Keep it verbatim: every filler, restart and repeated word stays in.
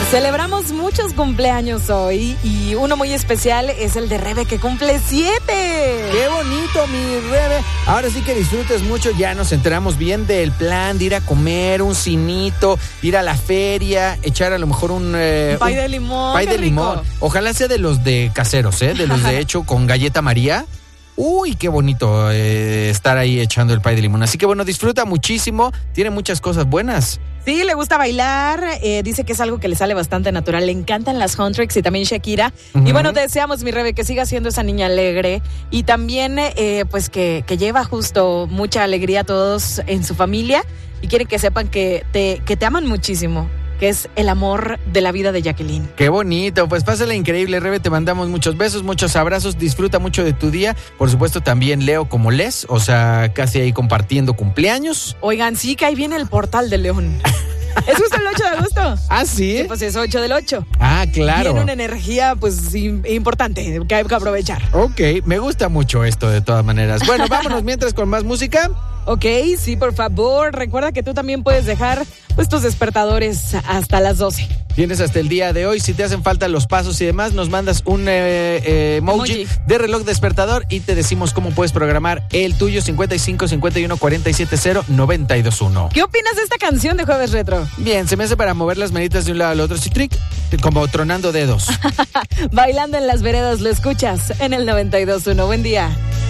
Celebramos muchos cumpleaños hoy y uno muy especial es el de Rebe, que cumple siete. ¡Qué bonito, mi Rebe! Ahora sí que disfrutes mucho. Ya nos enteramos bien del plan de ir a comer, un cinito, ir a la feria, echar a lo mejor un... Eh, un pay de limón. Pay de limón. Ojalá sea de los de caseros, ¿eh? De los de hecho con galleta María. Uy, qué bonito eh, estar ahí echando el pay de limón. Así que bueno, disfruta muchísimo. Tiene muchas cosas buenas. Sí, le gusta bailar, eh, dice que es algo que le sale bastante natural, le encantan las Huntrix y también Shakira. Uh-huh. Y bueno, te deseamos, mi Rebe, que siga siendo esa niña alegre y también eh, pues que, que lleva justo mucha alegría a todos en su familia y quiere que sepan que te, que te aman muchísimo, que es el amor de la vida de Jacqueline. Qué bonito, pues pásala increíble, Rebe, te mandamos muchos besos, muchos abrazos, disfruta mucho de tu día, por supuesto también Leo como Les, o sea, casi ahí compartiendo cumpleaños. Oigan, sí que ahí viene el portal de León. Es justo el ocho de agosto. ¿Ah, sí? Sí, pues es ocho del ocho. Ah, claro. Tiene una energía, pues, importante que hay que aprovechar. Ok, me gusta mucho esto de todas maneras. Bueno, vámonos mientras con más música. Ok, sí, por favor. Recuerda que tú también puedes dejar pues tus despertadores hasta las doce. Tienes hasta el día de hoy. Si te hacen falta los pasos y demás, nos mandas un eh, eh, emoji, emoji de reloj despertador y te decimos cómo puedes programar el tuyo. Cincuenta y cinco, cincuenta y uno, cuarenta y siete, cero, noventa y dos, uno. ¿Qué opinas de esta canción de Jueves Retro? Bien, se me hace para mover las manitas de un lado al otro. Sí, trick, como tronando dedos. Bailando en las veredas, lo escuchas en el noventa y dos, uno. Buen día.